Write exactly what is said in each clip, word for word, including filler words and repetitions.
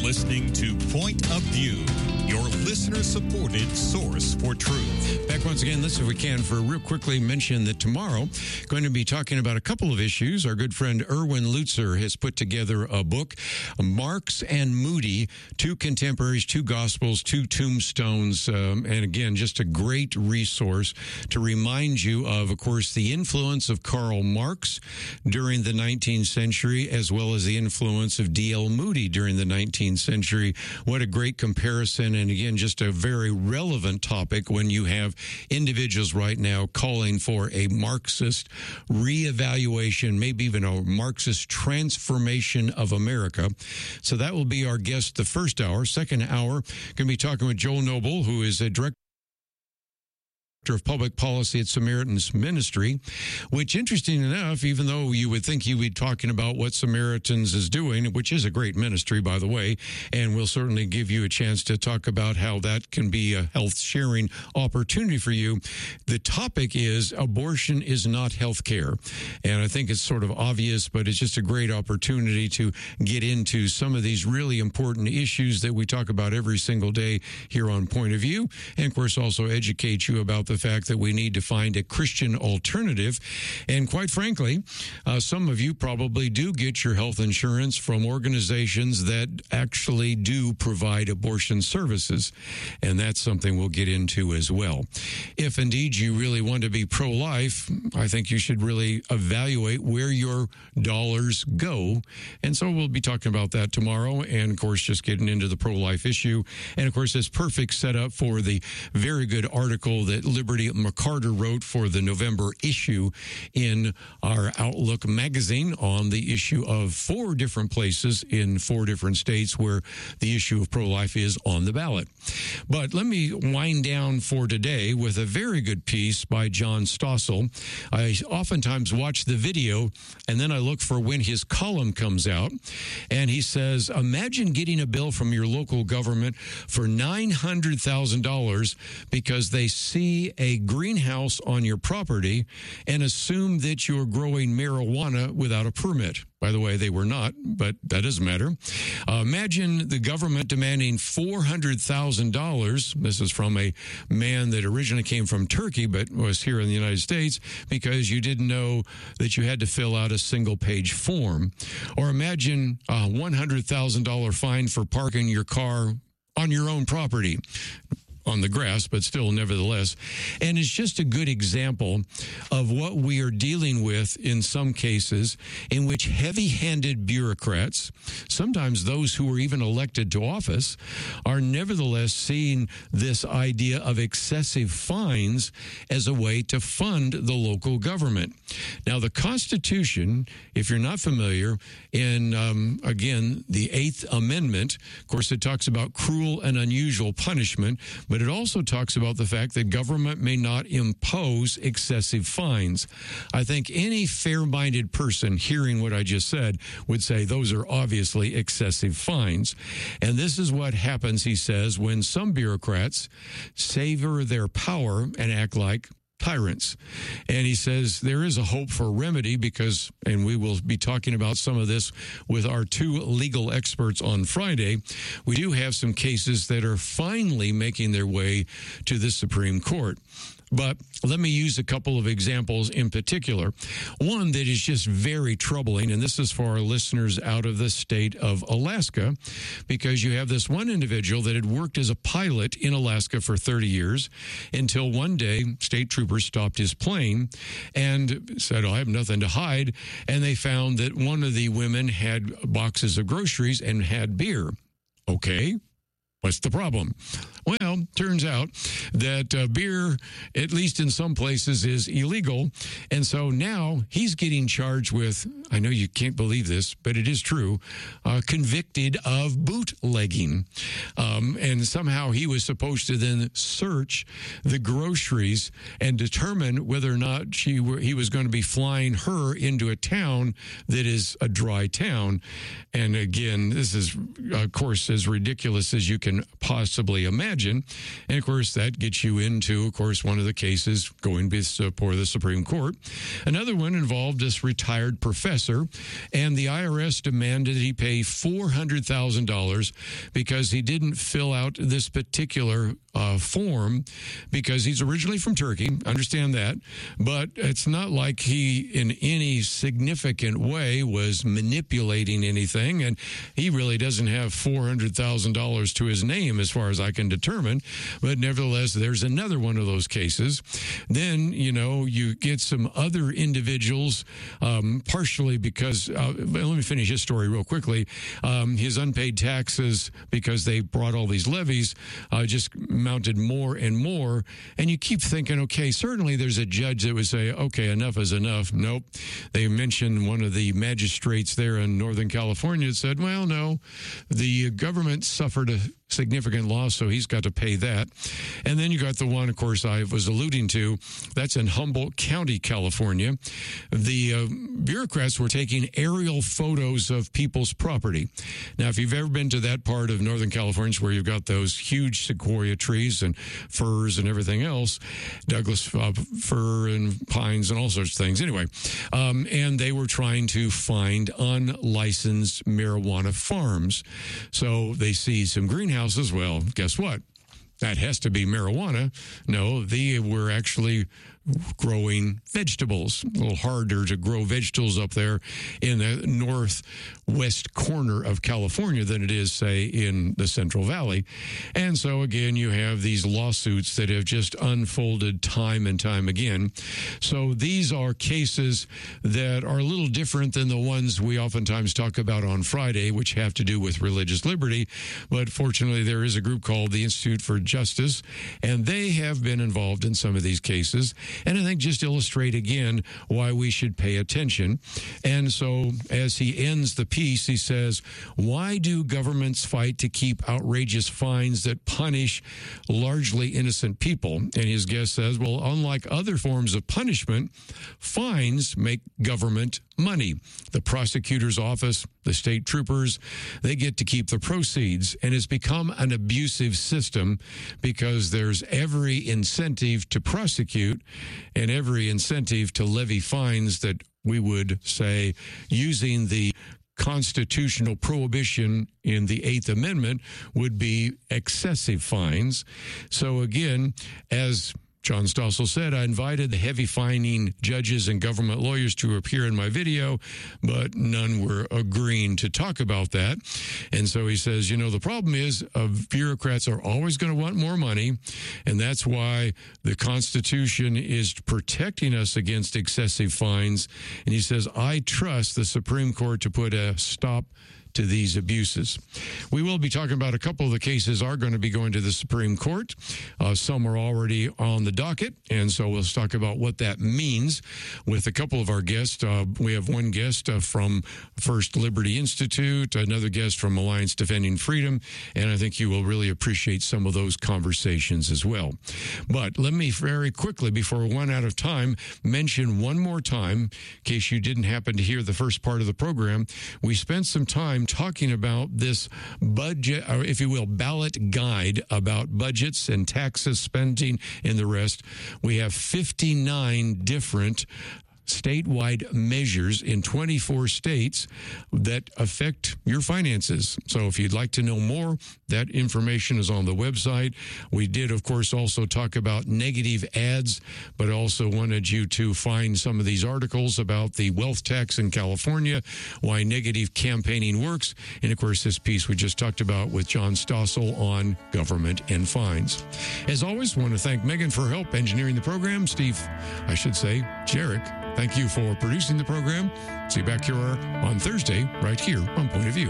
listening to Point of View, your listener-supported source for truth. Back once again, let's, if we can, for real quickly mention that tomorrow, going to be talking about a couple of issues. Our good friend Erwin Lutzer has put together a book, Marx and Moody, Two Contemporaries, Two Gospels, Two Tombstones, um, and again, just a great resource to remind you of, of course, the influence of Karl Marx during the nineteenth century, as well as the influence of D L Moody during the nineteenth century. What a great comparison, and again, just a very relevant topic when you have individuals right now calling for a Marxist reevaluation, maybe even a Marxist transformation of America. So that will be our guest the first hour. Second hour, going to be talking with Joel Noble, who is a director of Public Policy at Samaritan's Ministry, which, interesting enough, even though you would think he would be talking about what Samaritans is doing, which is a great ministry, by the way, and we'll certainly give you a chance to talk about how that can be a health sharing opportunity for you. The topic is abortion is not health care. And I think it's sort of obvious, but it's just a great opportunity to get into some of these really important issues that we talk about every single day here on Point of View. And, of course, also educate you about the the fact that we need to find a Christian alternative. And quite frankly, uh, some of you probably do get your health insurance from organizations that actually do provide abortion services. And that's something we'll get into as well. If indeed you really want to be pro-life, I think you should really evaluate where your dollars go. And so we'll be talking about that tomorrow. And of course, just getting into the pro-life issue. And of course, it's perfect setup for the very good article that Liberty McCarter wrote for the November issue in our Outlook magazine on the issue of four different places in four different states where the issue of pro-life is on the ballot. But let me wind down for today with a very good piece by John Stossel. I oftentimes watch the video and then I look for when his column comes out. And he says, imagine getting a bill from your local government for nine hundred thousand dollars because they see a greenhouse on your property and assume that you're growing marijuana without a permit. By the way, they were not, but that doesn't matter. Uh, imagine the government demanding four hundred thousand dollars. This is from a man that originally came from Turkey, but was here in the United States, because you didn't know that you had to fill out a single-page form. Or imagine a one hundred thousand dollars fine for parking your car on your own property. On the grass, but still, nevertheless. And it's just a good example of what we are dealing with in some cases, in which heavy-handed bureaucrats, sometimes those who are even elected to office, are nevertheless seeing this idea of excessive fines as a way to fund the local government. Now, the Constitution, if you're not familiar, in, um, again, the Eighth Amendment, of course, it talks about cruel and unusual punishment, but it also talks about the fact that government may not impose excessive fines. I think any fair-minded person hearing what I just said would say those are obviously excessive fines. And this is what happens, he says, when some bureaucrats savor their power and act like tyrants. And he says there is a hope for remedy because, and we will be talking about some of this with our two legal experts on Friday, we do have some cases that are finally making their way to the Supreme Court. But let me use a couple of examples in particular. One that is just very troubling, and this is for our listeners out of the state of Alaska, because you have this one individual that had worked as a pilot in Alaska for thirty years until one day state troopers stopped his plane and said, oh, I have nothing to hide. And they found that one of the women had boxes of groceries and had beer. Okay. What's the problem? Well, turns out that uh, beer, at least in some places, is illegal. And so now he's getting charged with, I know you can't believe this, but it is true, uh, convicted of bootlegging. Um, and somehow he was supposed to then search the groceries and determine whether or not she were, he was going to be flying her into a town that is a dry town. And again, this is, of course, as ridiculous as you can possibly imagine. imagine. And, of course, that gets you into, of course, one of the cases going before the Supreme Court. Another one involved this retired professor, and the I R S demanded he pay four hundred thousand dollars because he didn't fill out this particular uh, form because he's originally from Turkey. Understand that. But it's not like he, in any significant way, was manipulating anything, and he really doesn't have four hundred thousand dollars to his name as far as I can determine. But nevertheless, there's another one of those cases. Then, you know, you get some other individuals, um, partially because, uh, let me finish his story real quickly. Um, his unpaid taxes, because they brought all these levies, uh, just mounted more and more. And you keep thinking, okay, certainly there's a judge that would say, okay, enough is enough. Nope. They mentioned one of the magistrates there in Northern California that said, well, no, the government suffered a significant loss, so he's got to pay that. And then you got the one, of course, I was alluding to. That's in Humboldt County, California. The uh, bureaucrats were taking aerial photos of people's property. Now, if you've ever been to that part of Northern California where you've got those huge sequoia trees and firs and everything else, Douglas uh, fir and pines and all sorts of things. Anyway, um, and they were trying to find unlicensed marijuana farms. So they see some greenhouses. Well, guess what? That has to be marijuana. No, they were actually growing vegetables. A little harder to grow vegetables up there in the northwest corner of California than it is, say, in the Central Valley. And so, again, you have these lawsuits that have just unfolded time and time again. So these are cases that are a little different than the ones we oftentimes talk about on Friday, which have to do with religious liberty. But fortunately, there is a group called the Institute for Justice, and they have been involved in some of these cases. And I think just illustrate again why we should pay attention. And so as he ends the piece, he says, why do governments fight to keep outrageous fines that punish largely innocent people? And his guest says, well, unlike other forms of punishment, fines make government money. The prosecutor's office, the state troopers, they get to keep the proceeds. And it's become an abusive system because there's every incentive to prosecute and every incentive to levy fines that we would say using the constitutional prohibition in the Eighth Amendment would be excessive fines. So again, as John Stossel said, I invited the heavy fining judges and government lawyers to appear in my video, but none were agreeing to talk about that. And so he says, you know, the problem is uh, bureaucrats are always going to want more money, and that's why the Constitution is protecting us against excessive fines. And he says, I trust the Supreme Court to put a stop to these abuses. We will be talking about a couple of the cases are going to be going to the Supreme Court. Uh, some are already on the docket, and so we'll talk about what that means with a couple of our guests. Uh, we have one guest uh, from First Liberty Institute, another guest from Alliance Defending Freedom, and I think you will really appreciate some of those conversations as well. But let me very quickly, before we run out of time, mention one more time, in case you didn't happen to hear the first part of the program, we spent some time talking about this budget, or if you will, ballot guide about budgets and taxes, spending, and the rest. We have fifty-nine different statewide measures in twenty-four states that affect your finances. So if you'd like to know more, that information is on the website. We did, of course, also talk about negative ads, but also wanted you to find some of these articles about the wealth tax in California, why negative campaigning works, and, of course, this piece we just talked about with John Stossel on government and fines. As always, I want to thank Megan for her help engineering the program. Steve, I should say, Jarek, thank you for producing the program. See you back here on Thursday, right here on Point of View.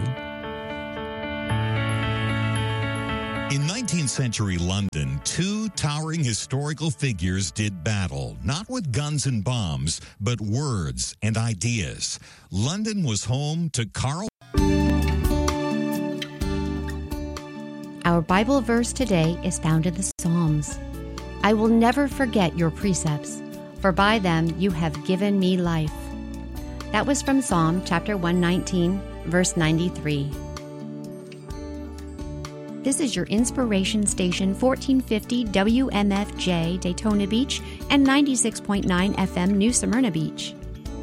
In nineteenth century London, two towering historical figures did battle, not with guns and bombs, but words and ideas. London was home to Karl. Our Bible verse today is found in the Psalms. I will never forget your precepts, for by them you have given me life. That was from Psalm chapter one nineteen, verse ninety-three. This is your inspiration station, fourteen fifty W M F J, Daytona Beach, and ninety-six point nine F M, New Smyrna Beach.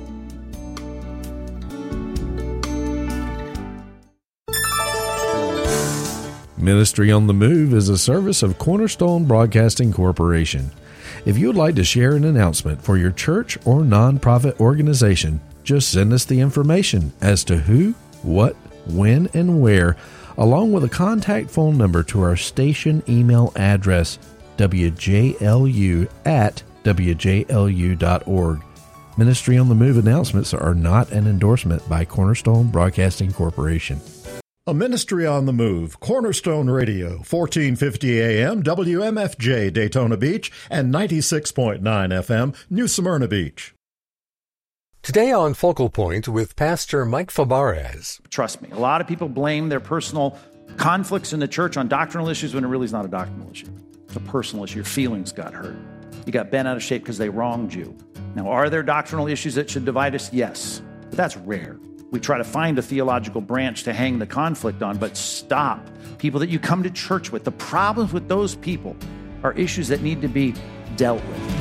Ministry on the Move is a service of Cornerstone Broadcasting Corporation. If you would like to share an announcement for your church or nonprofit organization, just send us the information as to who, what, when, and where, along with a contact phone number to our station email address, W J L U at W J L U dot org. Ministry on the Move announcements are not an endorsement by Cornerstone Broadcasting Corporation. A Ministry on the Move, Cornerstone Radio, fourteen fifty A M, W M F J, Daytona Beach, and ninety-six point nine F M, New Smyrna Beach. Today on Focal Point with Pastor Mike Fabarez. Trust me, a lot of people blame their personal conflicts in the church on doctrinal issues when it really is not a doctrinal issue. It's a personal issue. Your feelings got hurt. You got bent out of shape because they wronged you. Now, are there doctrinal issues that should divide us? Yes, but that's rare. We try to find a theological branch to hang the conflict on, but stop. People that you come to church with, the problems with those people are issues that need to be dealt with.